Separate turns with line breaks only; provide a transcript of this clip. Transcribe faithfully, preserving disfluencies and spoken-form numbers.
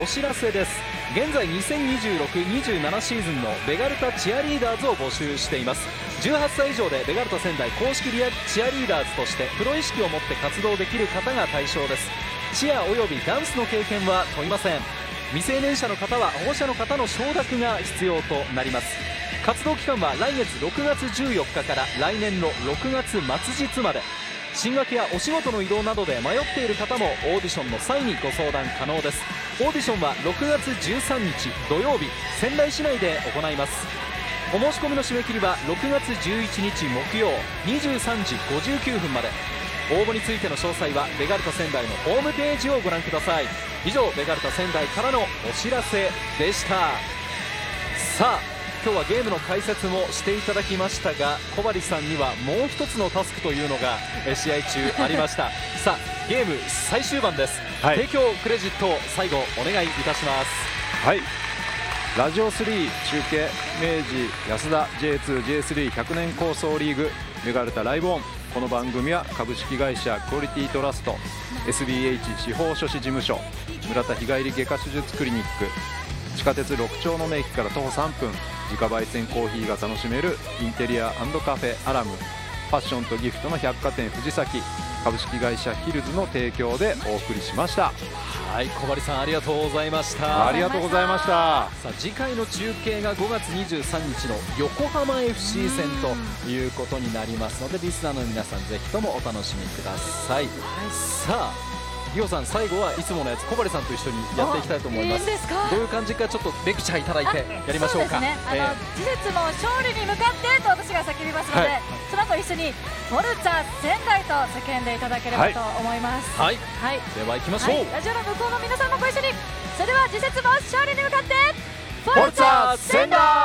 お知らせです。現在 にせんにじゅうろくにじゅうなな シーズンのベガルタチアリーダーズを募集しています。じゅうはっさい以上でベガルタ仙台公式リアチアリーダーズとしてプロ意識を持って活動できる方が対象です。チアおよびダンスの経験は問いません。未成年者の方は保護者の方の承諾が必要となります。活動期間は来月ろくがつじゅうよっかから来年のろくがつ末日まで。進学やお仕事の移動などで迷っている方もオーディションの際にご相談可能です。オーディションはろくがつじゅうさんにち土曜日、仙台市内で行います。お申し込みの締め切りはろくがつじゅういちにち木曜にじゅうさんじごじゅうきゅうふんまで。応募についての詳細はベガルタ仙台のホームページをご覧ください。以上、ベガルタ仙台からのお知らせでした。さあ、今日はゲームの解説もしていただきましたが、小針さんにはもう一つのタスクというのが試合中ありましたさあ、ゲーム最終盤です、はい、提供クレジットを最後お願いいたします。
はい、ラジオスリー中継明治安田 ジェイツージェイスリーひゃくねん構想リーグベガルタライブオン。この番組は株式会社クオリティトラスト エスビーエイチ 司法書士事務所村田日帰り外科手術クリニック地下鉄六丁の名駅から徒歩さんぷん自家焙煎コーヒーが楽しめるインテリア&カフェアラムファッションとギフトの百貨店藤崎株式会社ヒルズの提供でお送りしました。
はい、小針さんありがとうございました。
ありがとうございました。さ
あ、次回の中継がごがつにじゅうさんにちの横浜 エフシー 戦ということになりますので、リスナーの皆さんぜひともお楽しみください。さあ、リオさん、最後はいつものやつ小針さんと一緒にやっていきたいと思います。
いいんですか？
どういう感じかちょっとレクチャーいただいてやりましょうか。
そうですね、あの、えー、事実も勝利に向かってと私が叫びますので、はい、その後一緒にフォルツァ仙台と叫んでいただければと思います。
はい、はい、では行きましょう、はい、
ラジオの向こうの皆さんもご一緒に。それでは事実も勝利に向かって
フォルツァ仙台。